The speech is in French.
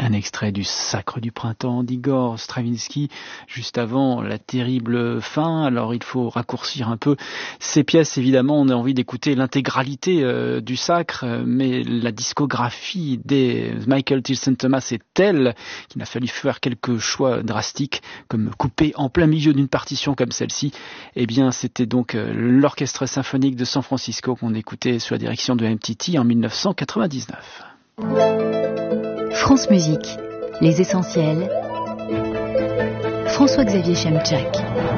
Un extrait du Sacre du printemps d'Igor Stravinsky, juste avant la terrible fin. Alors il faut raccourcir un peu ces pièces, évidemment on a envie d'écouter l'intégralité du Sacre, mais la discographie des Michael Tilson Thomas est telle qu'il a fallu faire quelques choix drastiques, comme couper en plein milieu d'une partition comme celle-ci. Eh bien c'était donc l'Orchestre symphonique de San Francisco qu'on écoutait sous la direction de MTT en 1999. France Musique, les essentiels. François-Xavier Chemczak.